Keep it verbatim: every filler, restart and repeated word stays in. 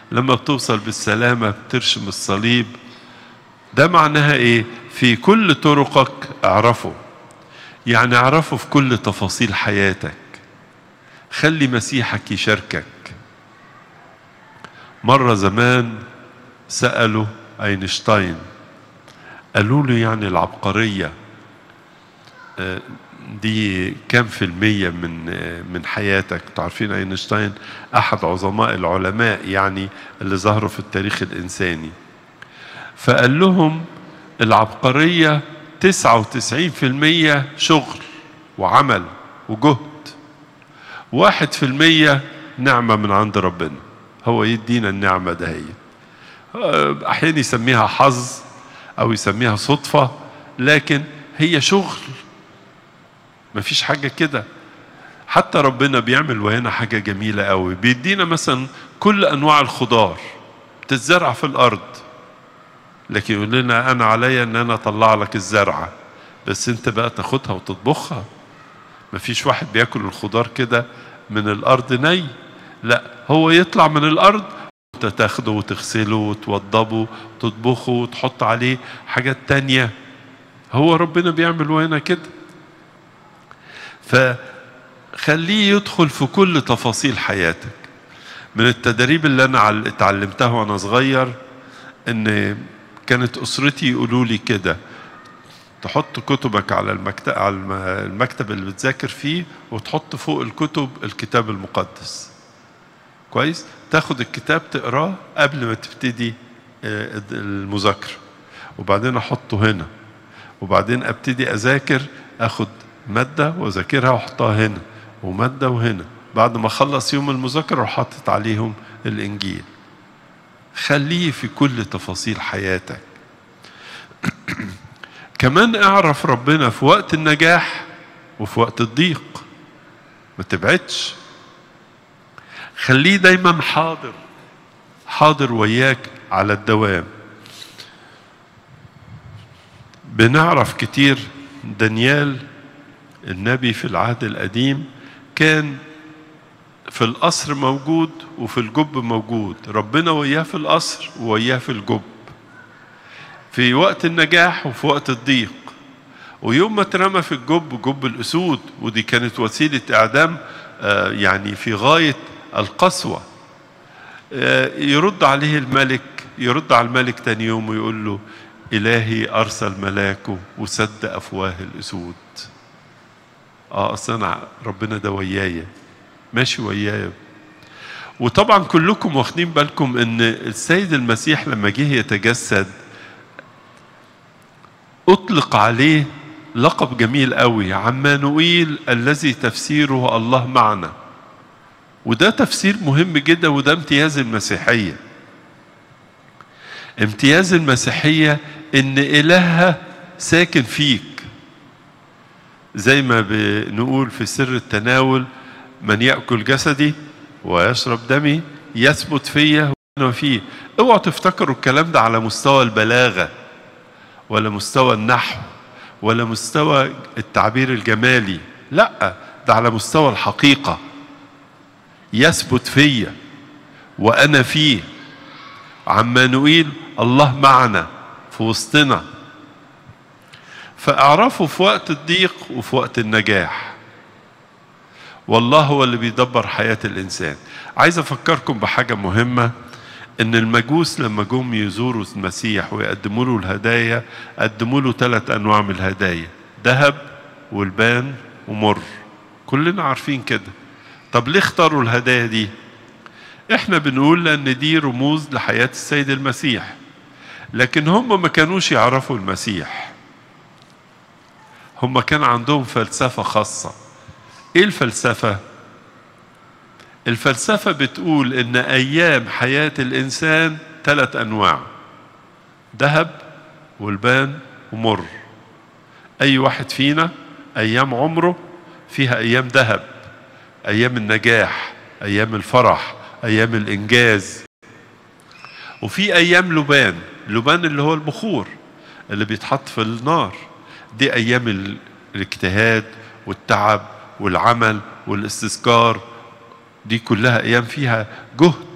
لما بتوصل بالسلامة بترشم الصليب. ده معناها ايه؟ في كل طرقك اعرفه، يعني اعرفه في كل تفاصيل حياتك. خلي مسيحك يشاركك. مرة زمان سألوا أينشتاين، قالوا له يعني العبقرية دي كم في المية من من حياتك؟ تعرفين أينشتاين أحد عظماء العلماء يعني اللي ظهروا في التاريخ الإنساني. فقال لهم العبقرية تسعة وتسعين في المية شغل وعمل وجهد، واحد في المية نعمة من عند ربنا. هو يدينا النعمة ده، هي أحيانا يسميها حظ أو يسميها صدفة، لكن هي شغل، مفيش حاجة كده. حتى ربنا بيعمل وهنا حاجة جميلة قوي، بيدينا مثلا كل أنواع الخضار بتتزرع في الأرض، لكن يقول لنا أنا عليا أن أنا أطلع لك الزرعة، بس أنت بقى تاخدها وتطبخها. مفيش واحد بياكل الخضار كده من الأرض ني، لا، هو يطلع من الأرض أنت تاخده وتغسله وتوضبه وتطبخه وتحط عليه حاجات تانية. هو ربنا بيعمل وهنا كده. فخليه يدخل في كل تفاصيل حياتك. من التدريب اللي أنا اتعلمتها وأنا صغير، إن كانت أسرتي يقولوا لي كده: تحط كتبك على المكتب على المكتب اللي بتذاكر فيه، وتحط فوق الكتب الكتاب المقدس. كويس؟ تاخد الكتاب تقراه قبل ما تبتدي المذاكرة، وبعدين أحطه هنا، وبعدين أبتدي أذاكر، أخد مادة وذاكرها واحطها هنا، ومادة وهنا. بعد ما أخلص يوم المذاكرة وحطت عليهم الإنجيل. خليه في كل تفاصيل حياتك. كمان اعرف ربنا في وقت النجاح وفي وقت الضيق، ما تبعدش. خليه دايما حاضر، حاضر وياك على الدوام. بنعرف كتير دانيال النبي في العهد القديم كان في القصر موجود وفي الجب موجود، ربنا وياه في القصر ووياه في الجب، في وقت النجاح وفي وقت الضيق. ويوم ما اترمى في الجب، جب الأسود، ودي كانت وسيلة إعدام آه يعني في غاية القسوة، آه يرد عليه الملك، يرد على الملك تاني يوم ويقول له: إلهي أرسل ملاكه وسد أفواه الأسود. آه أصلا ربنا ده ويايا، ماشي ويايا. وطبعا كلكم واخدين بالكم ان السيد المسيح لما جه يتجسد اطلق عليه لقب جميل قوي، عمانوئيل، الذي تفسيره الله معنا. وده تفسير مهم جدا، وده امتياز المسيحية. امتياز المسيحية ان إلهها ساكن فيك، زي ما بنقول في سر التناول: من يأكل جسدي ويشرب دمي يثبت فيا وأنا فيه. اوعوا تفتكروا الكلام ده على مستوى البلاغة ولا مستوى النحو ولا مستوى التعبير الجمالي، لا، ده على مستوى الحقيقة. يثبت فيا وأنا فيه. عمانوئيل، الله معنا في وسطنا. فاعرفوا في وقت الضيق وفي وقت النجاح. والله هو اللي بيدبر حياة الإنسان. عايز أفكركم بحاجة مهمة، إن المجوس لما جم يزوروا المسيح ويقدموا له الهدايا، قدموا له ثلاث أنواع من الهدايا: ذهب والبان ومر. كلنا عارفين كده. طب ليه اختاروا الهدايا دي؟ احنا بنقول لأن دي رموز لحياة السيد المسيح، لكن هم ما كانوش يعرفوا المسيح. هم كان عندهم فلسفة خاصة. ايه الفلسفة؟ الفلسفة بتقول ان ايام حياة الانسان ثلاث انواع: ذهب والبان ومر. اي واحد فينا ايام عمره فيها ايام ذهب، ايام النجاح، ايام الفرح، ايام الانجاز. وفي ايام لبان. لبان اللي هو البخور اللي بيتحط في النار. دي ايام الاجتهاد والتعب والعمل والاستذكار. دي كلها ايام فيها جهد